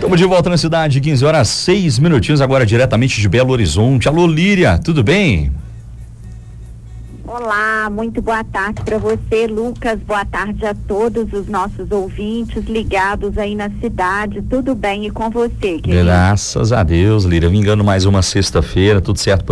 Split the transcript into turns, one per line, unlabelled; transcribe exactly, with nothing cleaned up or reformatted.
Estamos de volta na cidade, quinze horas, seis minutinhos, agora diretamente de Belo Horizonte. Alô, Líria, tudo bem?
Olá, muito boa tarde para você, Lucas. Boa tarde a todos os nossos ouvintes ligados aí na cidade. Tudo bem e com você, querido?
Graças a Deus, Líria. Vingando mais uma sexta-feira, tudo certo por